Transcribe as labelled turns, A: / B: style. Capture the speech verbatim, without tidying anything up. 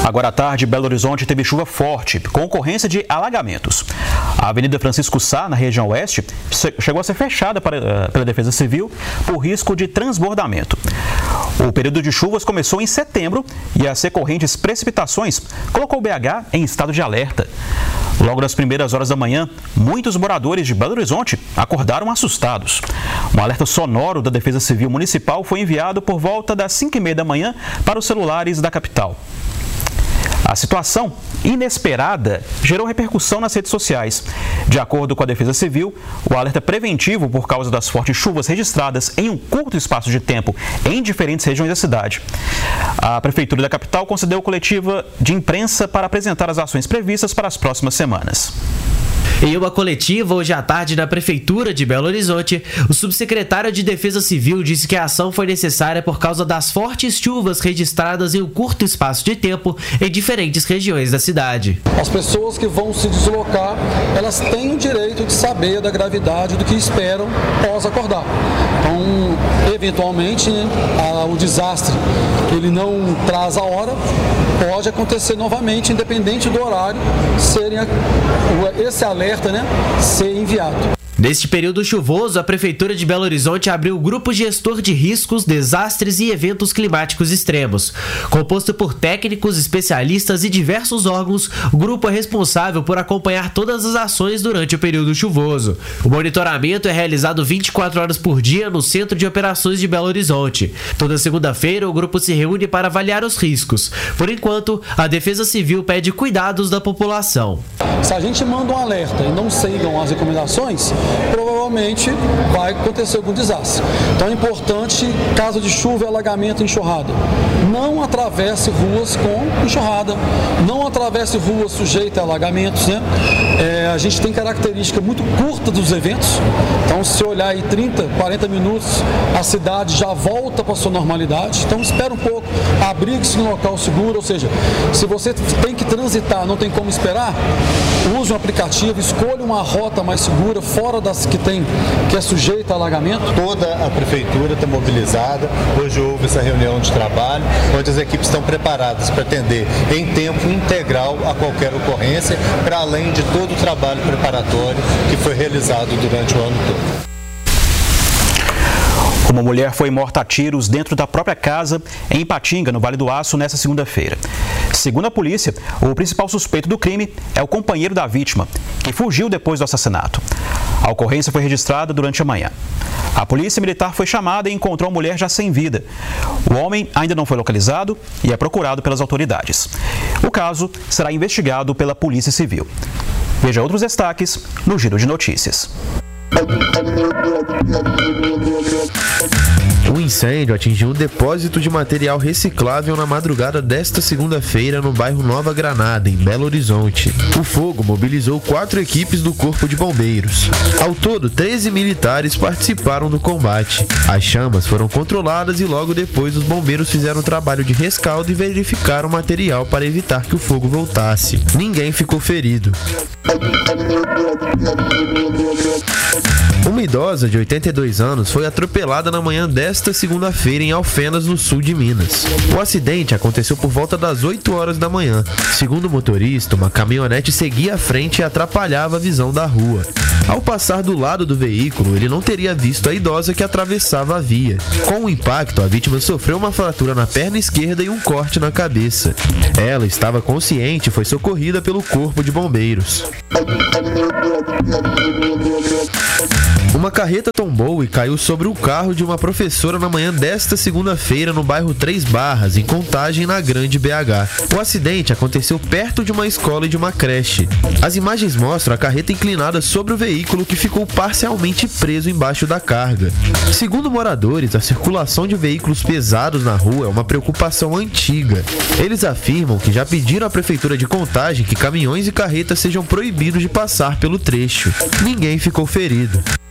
A: Agora à tarde, Belo Horizonte teve chuva forte, com ocorrência de alagamentos. A Avenida Francisco Sá, na região oeste, chegou a ser fechada para, pela Defesa Civil por risco de transbordamento. O período de chuvas começou em setembro e as recorrentes precipitações colocou o B H em estado de alerta. Logo nas primeiras horas da manhã, muitos moradores de Belo Horizonte acordaram assustados. Um alerta sonoro da Defesa Civil Municipal foi enviado por volta das cinco e meia da manhã para os celulares da capital. A situação inesperada gerou repercussão nas redes sociais. De acordo com a Defesa Civil, o alerta preventivo por causa das fortes chuvas registradas em um curto espaço de tempo em diferentes regiões da cidade. A Prefeitura da capital concedeu coletiva de imprensa para apresentar as ações previstas para as próximas semanas.
B: Em uma coletiva hoje à tarde na Prefeitura de Belo Horizonte, o subsecretário de Defesa Civil disse que a ação foi necessária por causa das fortes chuvas registradas em um curto espaço de tempo em diferentes regiões da cidade.
C: As pessoas que vão se deslocar, elas têm o direito de saber da gravidade do que esperam após acordar. Então, eventualmente, né, o desastre, ele não traz a hora, pode acontecer novamente, independente do horário, serem esse alerta Né, ser enviado.
B: Neste período chuvoso, a Prefeitura de Belo Horizonte abriu o Grupo Gestor de Riscos, Desastres e Eventos Climáticos Extremos. Composto por técnicos, especialistas e diversos órgãos, o grupo é responsável por acompanhar todas as ações durante o período chuvoso. O monitoramento é realizado vinte e quatro horas por dia no Centro de Operações de Belo Horizonte. Toda segunda-feira, o grupo se reúne para avaliar os riscos. Por enquanto, a Defesa Civil pede cuidados da população.
C: Se a gente manda um alerta e não sigam as recomendações, provavelmente vai acontecer algum desastre. Então é importante, caso de chuva, alagamento e enxurrada, não atravesse ruas com enxurrada, não atravesse ruas sujeitas a alagamentos, né? É, a gente tem característica muito curta dos eventos, então se olhar aí trinta, quarenta minutos, a cidade já volta para a sua normalidade, então espera um pouco, abrigue-se no local seguro, ou seja, se você tem que transitar, não tem como esperar, use um aplicativo, escolha uma rota mais segura, fora das que tem, que é sujeita a alagamento.
D: Toda a prefeitura está mobilizada. Hoje houve essa reunião de trabalho, onde as equipes estão preparadas para atender em tempo integral a qualquer ocorrência, para além de todo o trabalho preparatório que foi realizado durante o ano todo.
A: Uma mulher foi morta a tiros dentro da própria casa em Ipatinga, no Vale do Aço, nesta segunda-feira. Segundo a polícia, o principal suspeito do crime é o companheiro da vítima, que fugiu depois do assassinato. A ocorrência foi registrada durante a manhã. A polícia militar foi chamada e encontrou a mulher já sem vida. O homem ainda não foi localizado e é procurado pelas autoridades. O caso será investigado pela Polícia Civil. Veja outros destaques no Giro de Notícias.
E: Um incêndio atingiu um depósito de material reciclável na madrugada desta segunda-feira no bairro Nova Granada, em Belo Horizonte. O fogo mobilizou quatro equipes do Corpo de Bombeiros. Ao todo, treze militares participaram do combate. As chamas foram controladas e logo depois os bombeiros fizeram um trabalho de rescaldo e verificaram o material para evitar que o fogo voltasse. Ninguém ficou ferido. Uma idosa de oitenta e dois anos foi atropelada na manhã desta segunda-feira em Alfenas, no sul de Minas. O acidente aconteceu por volta das oito horas da manhã. Segundo o motorista, uma caminhonete seguia à frente e atrapalhava a visão da rua. Ao passar do lado do veículo, ele não teria visto a idosa que atravessava a via. Com o impacto, a vítima sofreu uma fratura na perna esquerda e um corte na cabeça. Ela estava consciente e foi socorrida pelo Corpo de Bombeiros. Uma carreta tombou e caiu sobre o carro de uma professora na manhã desta segunda-feira no bairro Três Barras, em Contagem, na Grande B H. O acidente aconteceu perto de uma escola e de uma creche. As imagens mostram a carreta inclinada sobre o veículo, que ficou parcialmente preso embaixo da carga. Segundo moradores, a circulação de veículos pesados na rua é uma preocupação antiga. Eles afirmam que já pediram à Prefeitura de Contagem que caminhões e carretas sejam proibidos de passar pelo trecho. Ninguém ficou ferido.